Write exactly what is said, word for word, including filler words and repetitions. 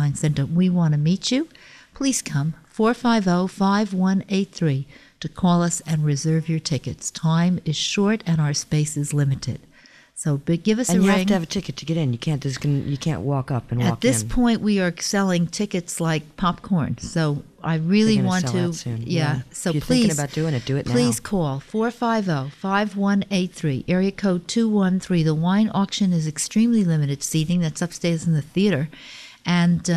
Wine Center. We want to meet you. Please come, four five zero, five one eight three, to call us and reserve your tickets. Time is short and our space is limited. So but give us and a you ring. have to have a ticket to get in. You can't just you can't walk up and walk in. At this point, we are selling tickets like popcorn. So I really They're gonna want sell to. out soon. Yeah. Yeah. So If you're please, thinking about doing it, do it now. Please call four five zero, five one eight three, area code two one three. The wine auction is extremely limited seating. That's upstairs in the theater, and.